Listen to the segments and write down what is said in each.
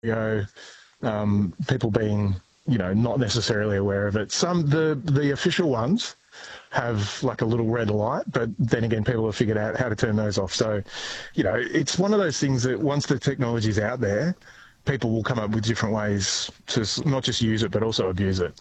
know, people being, not necessarily aware of it. The official ones have like a little red light, but then again, people have figured out how to turn those off. So, it's one of those things that once the technology's out there, people will come up with different ways to not just use it, but also abuse it.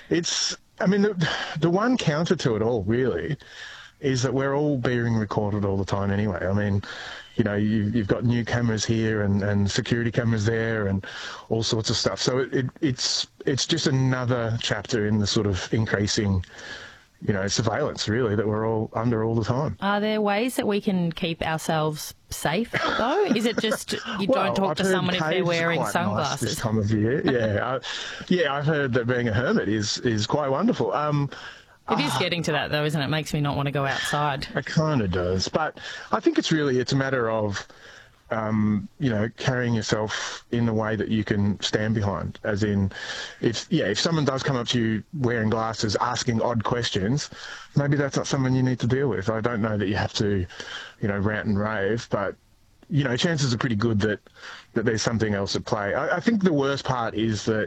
The one counter to it all really is that we're all being recorded all the time anyway. You've got new cameras here and security cameras there and all sorts of stuff. So it's just another chapter in the sort of increasing, surveillance really that we're all under all the time. Are there ways that we can keep ourselves safe though? Is it just you don't talk to someone if they're wearing sunglasses? Nice this time of year, yeah. I've heard that being a hermit is quite wonderful. It is getting to that though, isn't it? It makes me not want to go outside. It kind of does, but I think it's a matter of carrying yourself in the way that you can stand behind. As in, if someone does come up to you wearing glasses, asking odd questions, maybe that's not someone you need to deal with. I don't know that you have to, rant and rave, but chances are pretty good that there's something else at play. I think the worst part is that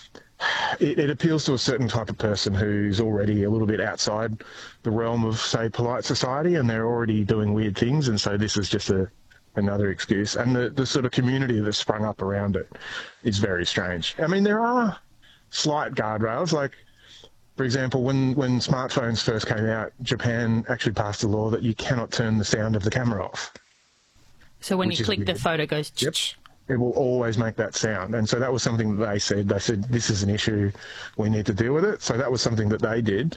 it appeals to a certain type of person who's already a little bit outside the realm of, say, polite society, and they're already doing weird things, and so this is just another excuse. And the sort of community that's sprung up around it is very strange. There are slight guardrails. Like, for example, when smartphones first came out, Japan actually passed a law that you cannot turn the sound of the camera off. So when you click, the photo goes... Yep. It will always make that sound. And so that was something that they said. They said, this is an issue, we need to deal with it. So that was something that they did.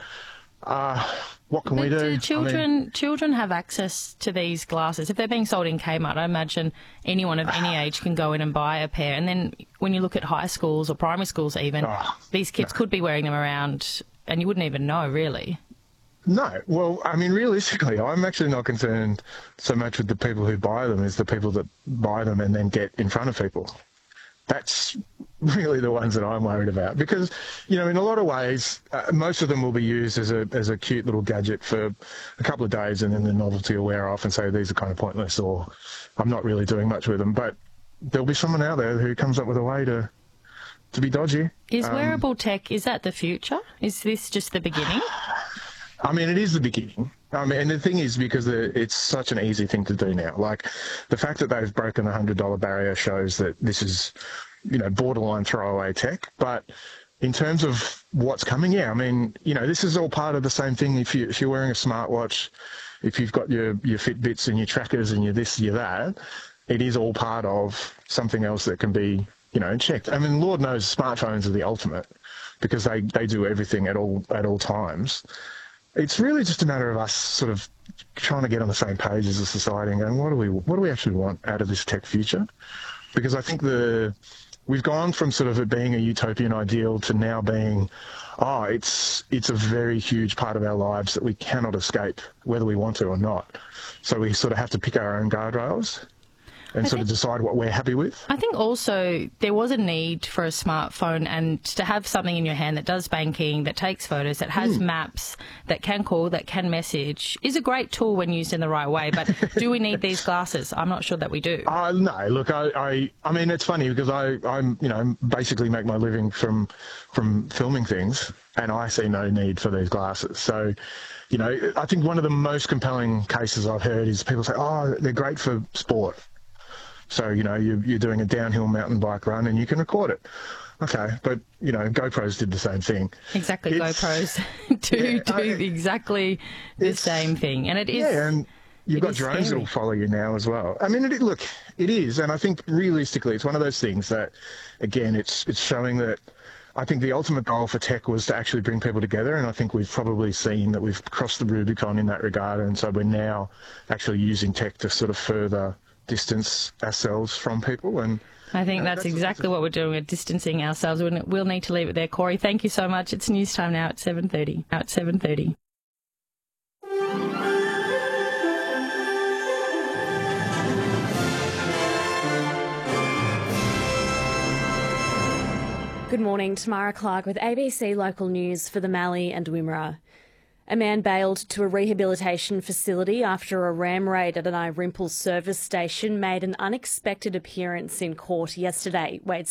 What can we do? Children have access to these glasses. If they're being sold in Kmart, I imagine anyone of any age can go in and buy a pair. And then when you look at high schools or primary schools even, these kids could be wearing them around and you wouldn't even know, really. No. Well, realistically, I'm actually not concerned so much with the people who buy them as the people that buy them and then get in front of people. That's really the ones that I'm worried about because, in a lot of ways, most of them will be used as a cute little gadget for a couple of days and then the novelty will wear off and say these are kind of pointless or I'm not really doing much with them. But there'll be someone out there who comes up with a way to be dodgy. Is wearable tech, is that the future? Is this just the beginning? It is the beginning. And the thing is, because it's such an easy thing to do now. Like, the fact that they've broken the $100 barrier shows that this is, borderline throwaway tech. But in terms of what's coming, this is all part of the same thing. If you're wearing a smartwatch, if you've got your Fitbits and your trackers and your this, your that, it is all part of something else that can be, checked. Lord knows smartphones are the ultimate because they do everything at all times. It's really just a matter of us sort of trying to get on the same page as a society and going, what do we actually want out of this tech future? Because I think we've gone from sort of it being a utopian ideal to now being, it's a very huge part of our lives that we cannot escape, whether we want to or not. So we sort of have to pick our own guardrails and sort of decide what we're happy with. I think also there was a need for a smartphone and to have something in your hand that does banking, that takes photos, that has maps, that can call, that can message, is a great tool when used in the right way. But do we need these glasses? I'm not sure that we do. No, look, it's funny because I'm basically make my living from filming things and I see no need for these glasses. So, I think one of the most compelling cases I've heard is people say, they're great for sport. So, you're doing a downhill mountain bike run and you can record it. Okay, but, GoPros did the same thing. Exactly, GoPros do exactly the same thing. And it is... Yeah, and you've got drones that will follow you now as well. It is, and I think realistically it's one of those things that, again, it's showing that I think the ultimate goal for tech was to actually bring people together, and I think we've probably seen that we've crossed the Rubicon in that regard, and so we're now actually using tech to sort of further distance ourselves from people. And I think that's exactly what we're doing. We're distancing ourselves. We'll need to leave it there. Corey, thank you so much. It's news time now at 7:30. Good morning, Tamara Clark with ABC Local News for the Mallee and Wimmera. A man bailed to a rehabilitation facility after a ram raid at an Irimple service station made an unexpected appearance in court yesterday. Wade